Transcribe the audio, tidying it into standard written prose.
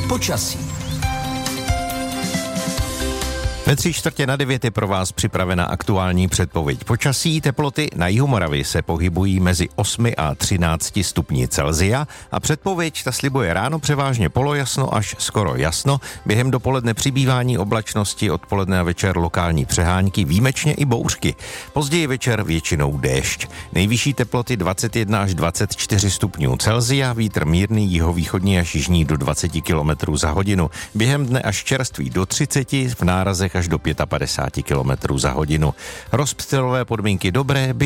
počasí. Ve 8:45 je pro vás připravena aktuální předpověď počasí. Teploty na jihu Moravy se pohybují mezi 8 a 13 stupni Celsia a předpověď ta slibuje ráno převážně polojasno až skoro jasno, během dopoledne přibývání oblačnosti, odpoledne a večer lokální přehánky, výjimečně i bouřky. Později večer většinou déšť. Nejvyšší teploty 21 až 24 stupňů Celsia, vítr mírný jihovýchodní až jižní do 20 km za hodinu. Během dne až čerstvý do 30, v nárazech až do 55 km za hodinu. Rozptylové podmínky dobré,